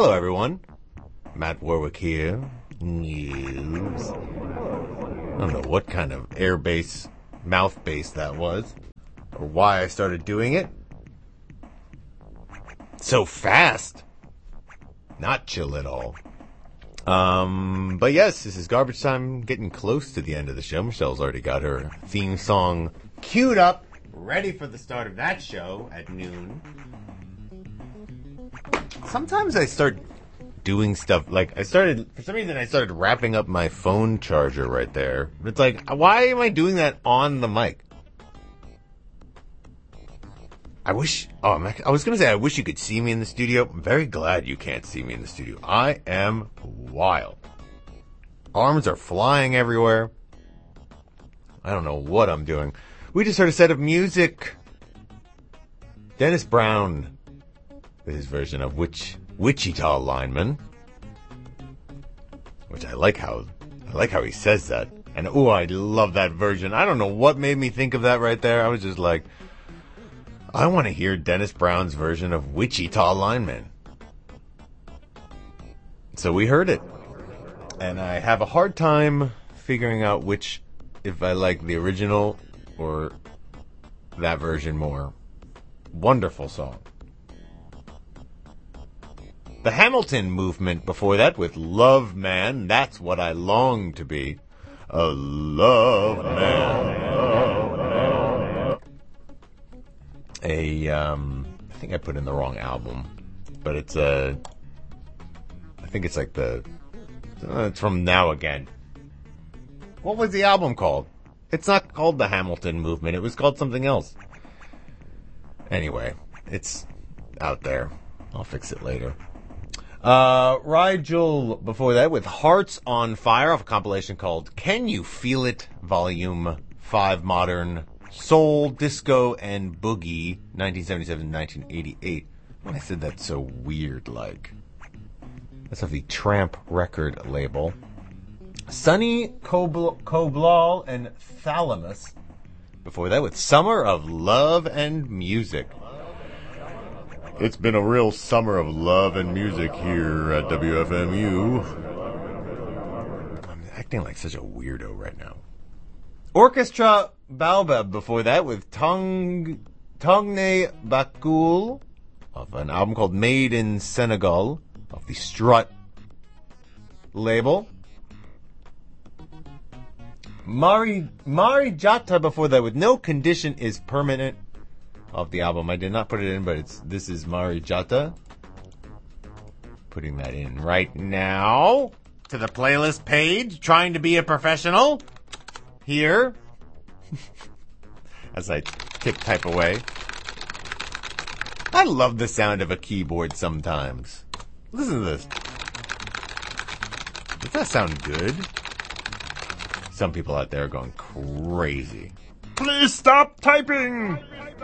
Hello, everyone. Matt Warwick here. News. I don't know what kind of air bass, mouth bass that was, or why I started doing it. So fast. Not chill at all. But yes, this is Garbage Time, getting close to the end of the show. Michelle's already got her theme song queued up, ready for the start of that show at noon. Sometimes I start doing stuff, like for some reason I started wrapping up my phone charger right there. It's like, why am I doing that on the mic? I was going to say, I wish you could see me in the studio. I'm very glad you can't see me in the studio. I am wild. Arms are flying everywhere. I don't know what I'm doing. We just heard a set of music. Dennis Brown, with his version of Wichita Lineman, which I like how he says that. And I love that version. I don't know what made me think of that right there. I was just like, I want to hear Dennis Brown's version of Wichita Lineman. So we heard it. And I have a hard time figuring out if I like the original or that version more. Wonderful song. The Hamilton movement before that with Love Man. That's what I long to be. A love man. I think I put in the wrong album, but it's I think it's like it's from Now Again. What was the album called? It's not called the Hamilton Movement. It was called something else. Anyway, it's out there. I'll fix it later. Rigel before that with Hearts on Fire off a compilation called Can You Feel It? Volume 5 Modern Soul, Disco, and Boogie, 1977-1988. I said that so weird, like. That's off the Tramp record label. Sonny Coblal and Thalamus. Before that with Summer of Love and Music. It's been a real summer of love and music here at WFMU. I'm acting like such a weirdo right now. Orchestra Baobab before that with Tongne Bakul off an album called Made in Senegal off the Strut label. Mari Jata before that with No Condition is Permanent off the album. I did not put it in, but this is Mari Jata. Putting that in right now to the playlist page. Trying to be a professional here as I type away. I love the sound of a keyboard sometimes. Listen to this. Does that sound good? Some people out there are going crazy. Please stop typing!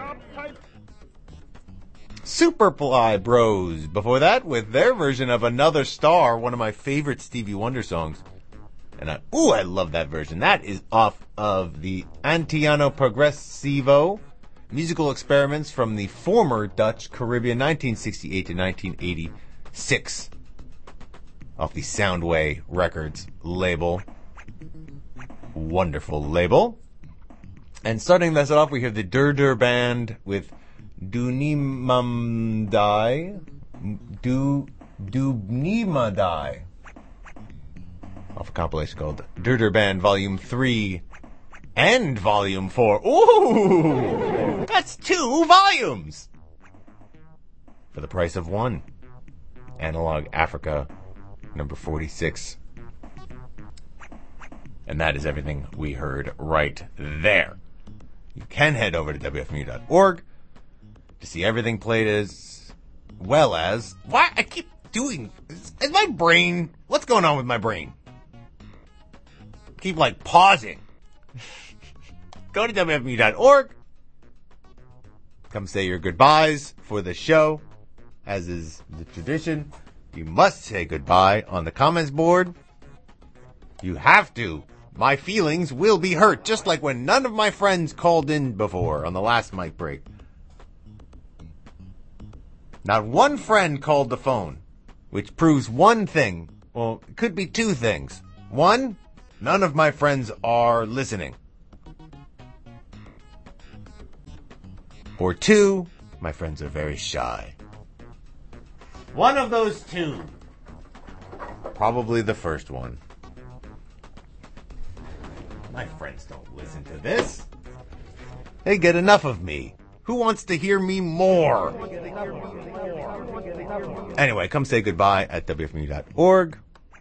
Superfly Bros before that with their version of Another Star, one of my favorite Stevie Wonder songs. And I love that version. That is off of the Antiano Progressivo musical experiments from the former Dutch Caribbean, 1968 to 1986. Off the Soundway Records label. Wonderful label. And starting this off, we have the Durdur Band with Dubnimadai. Off a compilation called Durdur Band Volume 3 and Volume 4. Ooh! That's 2 volumes! For the price of 1. Analog Africa, number 46. And that is everything we heard right there. You can head over to WFMU.org to see everything played as well as... Why? I keep doing... Is my brain... What's going on with my brain? Keep, pausing. Go to WFMU.org. Come say your goodbyes for the show. As is the tradition, you must say goodbye on the comments board. You have to. My feelings will be hurt, just like when none of my friends called in before on the last mic break. Not one friend called the phone which proves one thing. Well, it could be two things. One, none of my friends are listening. Or two, my friends are very shy. One of those two. Probably the first one. My friends don't listen to this. They get enough of me. Who wants to hear me more? Anyway, come say goodbye at wfmu.org.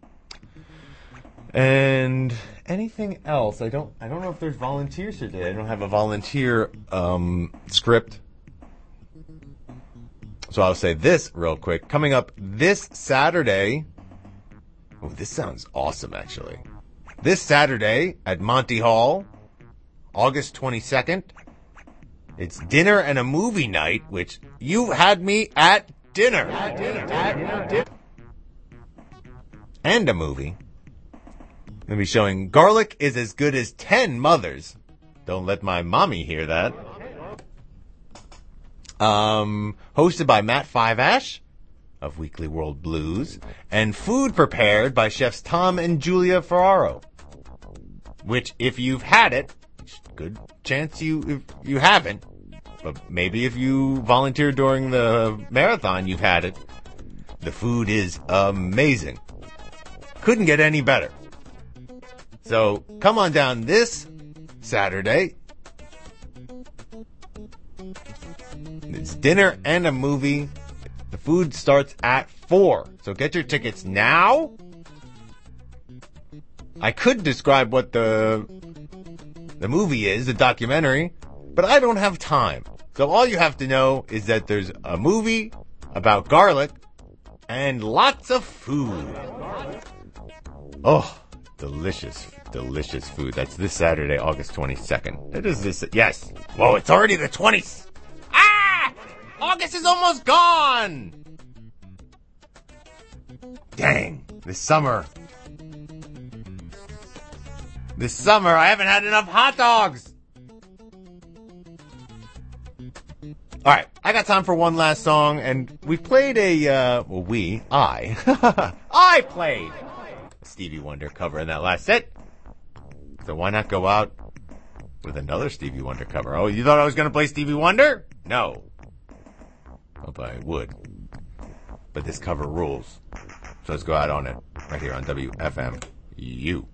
And anything else? I don't know if there's volunteers today. I don't have a volunteer script. So I'll say this real quick. Coming up this Saturday. Oh, this sounds awesome, actually. This Saturday at Monty Hall, August 22nd. It's dinner and a movie night, which you had me at dinner. And a movie. We'll be showing Garlic is as Good as 10 Mothers. Don't let my mommy hear that. Hosted by Matt Fiveash of Weekly World Blues, and food prepared by chefs Tom and Julia Ferraro. Which, if you've had it, good chance you haven't, but maybe if you volunteered during the marathon, you've had it. The food is amazing. Couldn't get any better. So come on down this Saturday. It's dinner and a movie. The food starts at 4. So get your tickets now. I could describe what the movie is, the documentary, but I don't have time. So all you have to know is that there's a movie about garlic and lots of food. Oh, delicious, delicious food. That's this Saturday, August 22nd. It is this, yes. Whoa, it's already the 20th. Ah! August is almost gone! Dang, this summer, I haven't had enough hot dogs. All right, I got time for one last song, and we played I played a Stevie Wonder cover in that last set. So why not go out with another Stevie Wonder cover? Oh, you thought I was going to play Stevie Wonder? No. Hope I would. But this cover rules. So let's go out on it right here on WFMU.